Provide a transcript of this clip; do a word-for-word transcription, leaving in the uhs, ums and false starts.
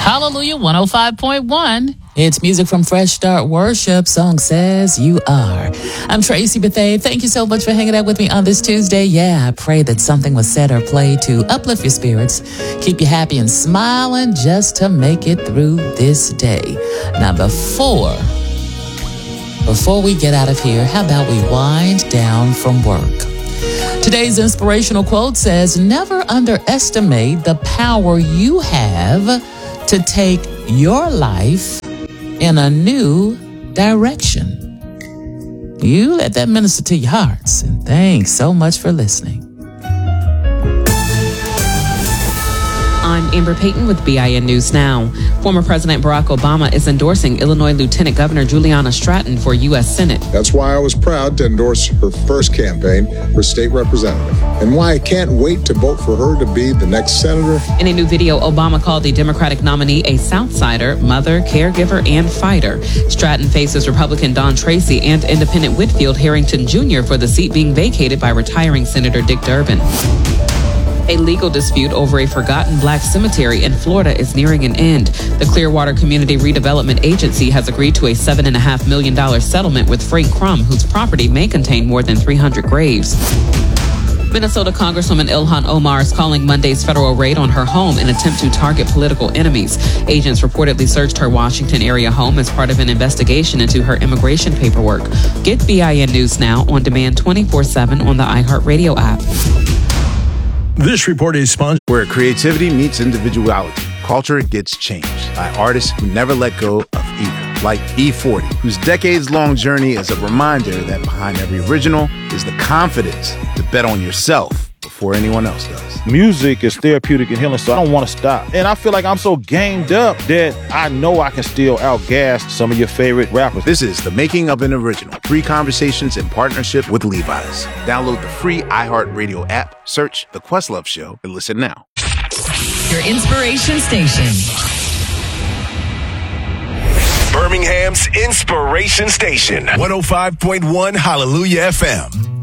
Hallelujah one oh five point one. It's music from Fresh Start Worship. Song says you are. I'm Tracy Bethea. Thank you so much for hanging out with me on this Tuesday. Yeah, I pray that something was said or played to uplift your spirits, keep you happy and smiling just to make it through this day. Now, before, before we get out of here, how about we wind down from work? Today's inspirational quote says, never underestimate the power you have to take your life in a new direction. You let that minister to your hearts. And thanks so much for listening. I'm Amber Payton with B I N News Now. Former President Barack Obama is endorsing Illinois Lieutenant Governor Juliana Stratton for U S Senate. That's why I was proud to endorse her first campaign for state representative, and why I can't wait to vote for her to be the next senator. In a new video, Obama called the Democratic nominee a Southsider, mother, caregiver, and fighter. Stratton faces Republican Don Tracy and Independent Whitfield Harrington Junior for the seat being vacated by retiring Senator Dick Durbin. A legal dispute over a forgotten black cemetery in Florida is nearing an end. The Clearwater Community Redevelopment Agency has agreed to a seven point five million dollars settlement with Frank Crum, whose property may contain more than three hundred graves. Minnesota Congresswoman Ilhan Omar is calling Monday's federal raid on her home in an attempt to target political enemies. Agents reportedly searched her Washington area home as part of an investigation into her immigration paperwork. Get B I N News Now on demand twenty-four seven on the iHeartRadio app. This report is sponsored. Where creativity meets individuality, culture gets changed by artists who never let go of either. Like E forty, whose decades-long journey is a reminder that behind every original is the confidence to bet on yourself before anyone else does. Music is therapeutic and healing, so I don't want to stop. And I feel like I'm so gamed up that I know I can still outgas some of your favorite rappers. This is The Making of an Original. Three conversations in partnership with Levi's. Download the free iHeartRadio app, search The Questlove Show, and listen now. Your inspiration station. Birmingham's Inspiration Station. one oh five point one Hallelujah F M.